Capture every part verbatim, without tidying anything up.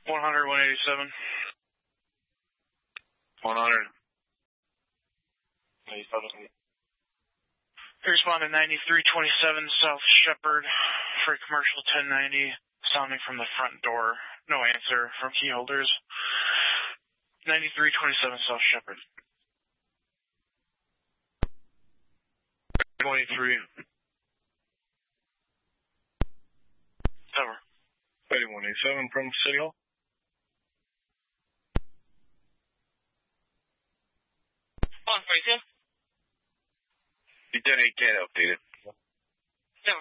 one hundred, one eighty-seven. one hundred. eighty-seven. Responded ninety-three twenty-seven South Shepherd, Freight Commercial ten ninety, sounding from the front door. No answer from key holders. ninety-three twenty-seven South Shepherd. twenty-three. Cover. thirty-one eighty-seven from City Hall. one forty-two. You did eight K updated. Cover.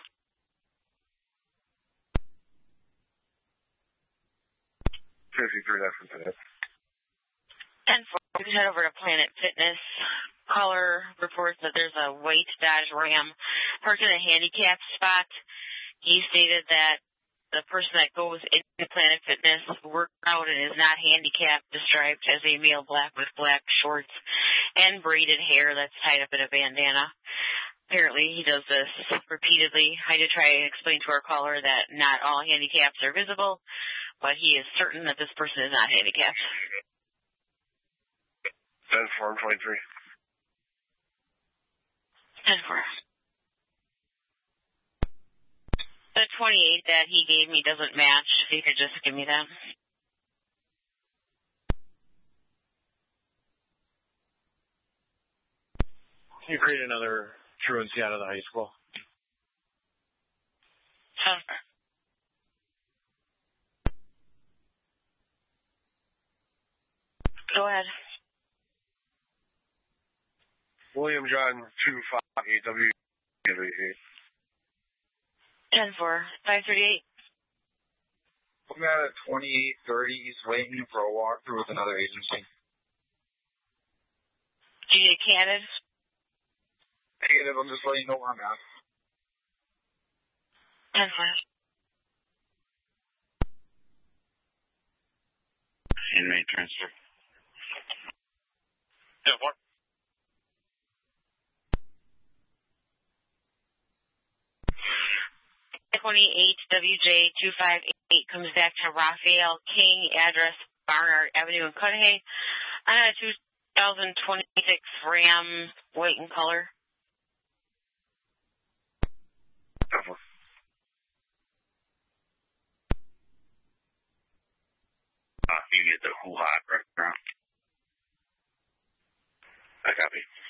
fifty-three left from today. ten four, we can head over to Planet Fitness. Caller reports that there's a white Dodge Ram parked in a handicap spot. He stated that the person that goes into Planet Fitness works out and is not handicapped, described as a male black with black shorts and braided hair that's tied up in a bandana. Apparently he does this repeatedly. I did try to explain to our caller that not all handicaps are visible, but he is certain that this person is not handicapped. ten four twenty-three. ten four. The twenty-eight that he gave me doesn't match. If you could just give me that. Can you create another truancy out of the high school? ten four. Go ahead. William John two five eight W. ten four. five thirty-eight. I'm at twenty-eight thirty. He's waiting for a walkthrough with another agency. Do you get candid? Negative, I'm just letting you know where I'm at. ten four. Inmate transfer. ten four. twenty-eight W J two five eight comes back to Raphael King, address Barnard Avenue in Cudahy, on a two thousand twenty-six Ram, white in color. Uh, you get the hoo-ha right now. I copy.